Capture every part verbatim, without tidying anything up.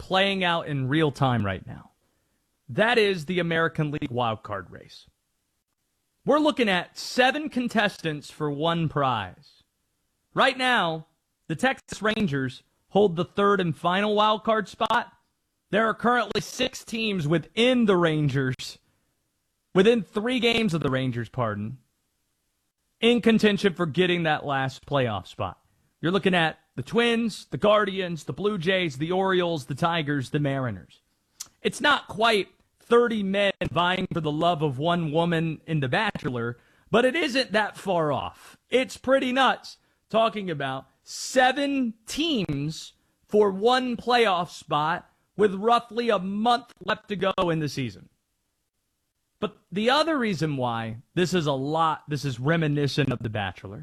playing out in real time right now. That is the American League wildcard race. We're looking at seven contestants for one prize. Right now, the Texas Rangers hold the third and final wildcard spot. There are currently six teams within the Rangers, within three games of the Rangers, pardon, in contention for getting that last playoff spot. You're looking at the Twins, the Guardians, the Blue Jays, the Orioles, the Tigers, the Mariners. It's not quite thirty men vying for the love of one woman in The Bachelor, but it isn't that far off. It's pretty nuts talking about seven teams for one playoff spot with roughly a month left to go in the season. But the other reason why this is a lot, this is reminiscent of The Bachelor,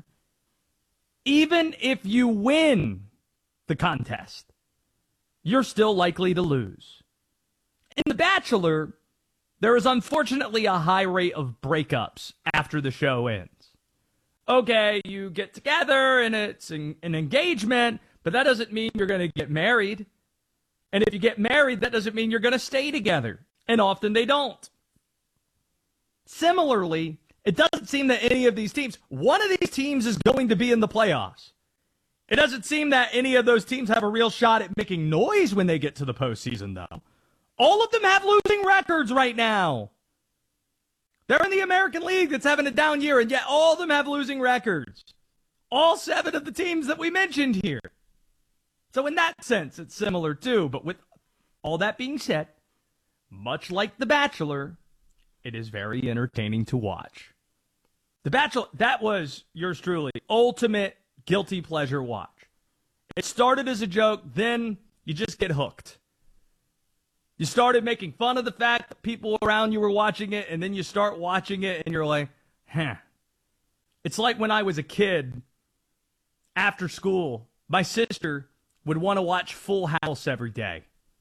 even if you win the contest, you're still likely to lose. In The Bachelor, there is unfortunately a high rate of breakups after the show ends. Okay, you get together and it's an, an engagement, but that doesn't mean you're going to get married. And if you get married, that doesn't mean you're going to stay together. And often they don't. Similarly, it doesn't seem that any of these teams, one of these teams is going to be in the playoffs. It doesn't seem that any of those teams have a real shot at making noise when they get to the postseason, though. All of them have losing records right now. They're in the American League that's having a down year, and yet all of them have losing records. All seven of the teams that we mentioned here. So in that sense, it's similar too. But with all that being said, much like The Bachelor, it is very entertaining to watch. The Bachelor, that was yours truly, ultimate guilty pleasure watch. It started as a joke, then you just get hooked. You started making fun of the fact that people around you were watching it, and then you start watching it, and you're like, huh. It's like when I was a kid, after school, my sister would want to watch Full House every day.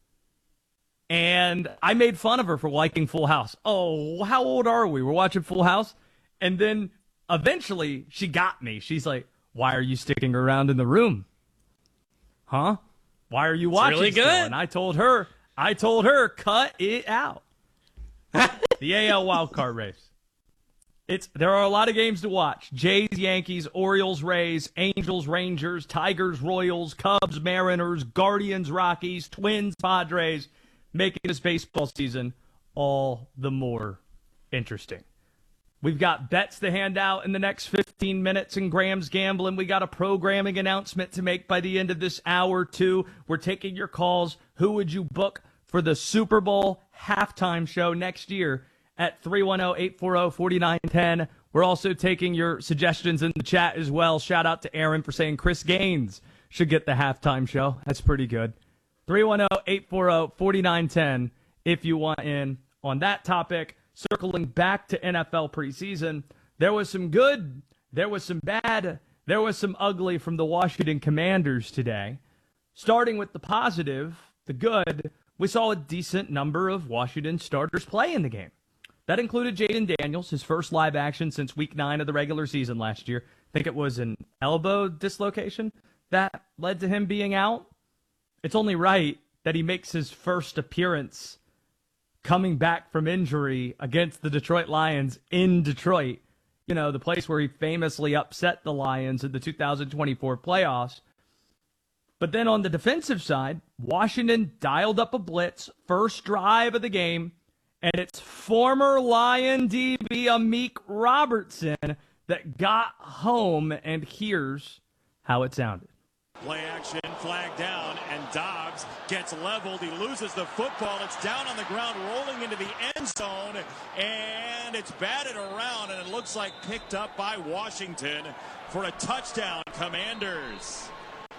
And I made fun of her for liking Full House. Oh, how old are we? We're watching Full House? And then eventually she got me. She's like, why are you sticking around in the room? Huh? Why are you watching? It's really good. Still? And I told her, I told her, cut it out. The A L wildcard race. It's there are a lot of games to watch. Jays, Yankees, Orioles, Rays, Angels, Rangers, Tigers, Royals, Cubs, Mariners, Guardians, Rockies, Twins, Padres, making this baseball season all the more interesting. We've got bets to hand out in the next fifteen minutes in Graham's Gambling. We got a programming announcement to make by the end of this hour, too. We're taking your calls. Who would you book for the Super Bowl halftime show next year at three one zero, eight four zero, four nine one zero? We're also taking your suggestions in the chat as well. Shout out to Aaron for saying Chris Gaines should get the halftime show. That's pretty good. three one zero, eight four zero, four nine one zero if you want in on that topic. Circling back to N F L preseason, there was some good, there was some bad, there was some ugly from the Washington Commanders today. Starting with the positive, the good, we saw a decent number of Washington starters play in the game. That included Jaden Daniels, his first live action since week nine of the regular season last year. I think it was an elbow dislocation that led to him being out. It's only right that he makes his first appearance coming back from injury against the Detroit Lions in Detroit, you know, the place where he famously upset the Lions in the two thousand twenty-four playoffs. But then on the defensive side, Washington dialed up a blitz, first drive of the game, and it's former Lion D B Amik Robertson that got home, and here's how it sounded. Play action, flag down, and Dobbs gets leveled. He loses the football. It's down on the ground, rolling into the end zone, and it's batted around, and it looks like picked up by Washington for a touchdown, Commanders.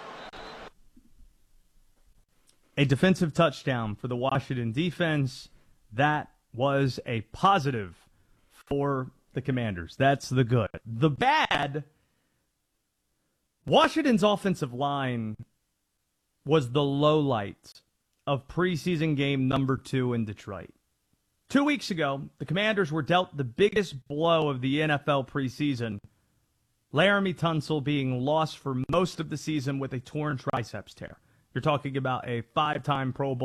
A defensive touchdown for the Washington defense. That was a positive for the Commanders. That's the good. The bad, Washington's offensive line was the low light of preseason game number two in Detroit. Two weeks ago, the Commanders were dealt the biggest blow of the N F L preseason, Laramie Tunsil being lost for most of the season with a torn triceps tear. You're talking about a five-time Pro Bowl